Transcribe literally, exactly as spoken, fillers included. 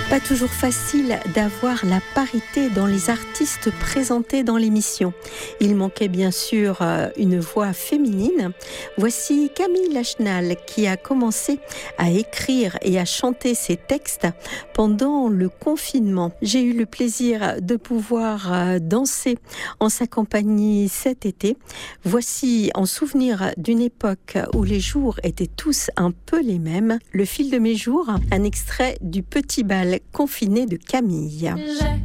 Pas toujours facile d'avoir la parité dans les artistes présentés dans l'émission. Il manquait bien sûr une voix féminine. Voici Camille Lachenal qui a commencé à écrire et à chanter ses textes pendant le confinement. J'ai eu le plaisir de pouvoir danser en sa compagnie cet été. Voici, en souvenir d'une époque où les jours étaient tous un peu les mêmes, Le fil de mes jours, un extrait du Petit bal confiné de Camille. J'ai